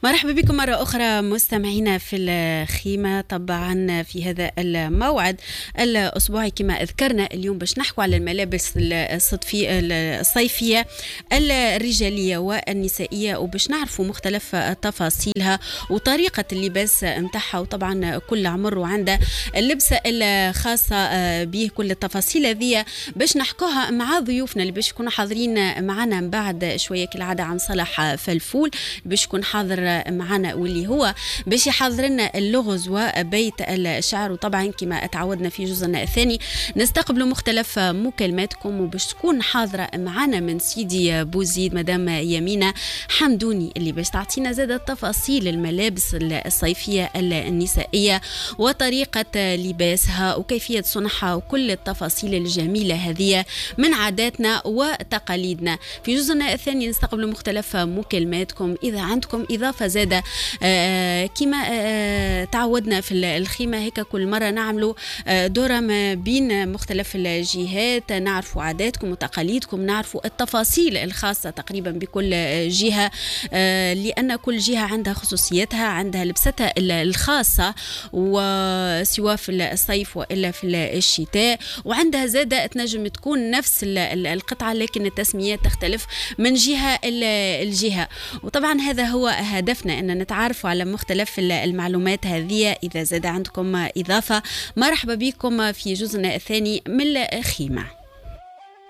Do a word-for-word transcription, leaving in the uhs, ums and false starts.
مرحبا بكم مرة أخرى مستمعينا في الخيمة. طبعا في هذا الموعد الأسبوعي كما أذكرنا اليوم باش نحكوا على الملابس الصيفية الرجالية والنسائية، وباش نعرفوا مختلف تفاصيلها وطريقة اللباس متاعها، وطبعا كل عمر وعنده اللبسة الخاصة به. كل التفاصيل هذه باش نحكوها مع ضيوفنا اللي باش يكونوا حاضرين معنا من بعد شوية كالعادة. عن صلاح فلفول باش يكون حاضر معنا، واللي هو باش يحضر لنا اللغز وبيت الشعر. وطبعا كما تعودنا في جزءنا الثاني نستقبلوا مختلف مكالماتكم، وباش تكون حاضرة معنا من سيدي بوزيد مدام يمينة حمدوني اللي باش تعطينا زادة تفاصيل الملابس الصيفية النسائية وطريقة لباسها وكيفية صنعها وكل التفاصيل الجميلة هذه من عاداتنا وتقاليدنا. في جزءنا الثاني نستقبلوا مختلف مكالماتكم إذا عندكم إضافة زادة آه كما آه تعودنا في الخيمة هيك كل مرة نعملوا آه دورة ما بين مختلف الجهات، نعرفوا عاداتكم وتقاليدكم، نعرفوا التفاصيل الخاصة تقريبا بكل جهة، آه لأن كل جهة عندها خصوصيتها، عندها لبستها الخاصة وسواء في الصيف وإلا في الشتاء، وعندها زادة تنجم تكون نفس القطعة لكن التسميات تختلف من جهة الجهة. وطبعا هذا هو هدفنا أن نتعرف على مختلف المعلومات هذه. إذا زاد عندكم إضافة مرحبا بكم في جزءنا الثاني من الخيمة.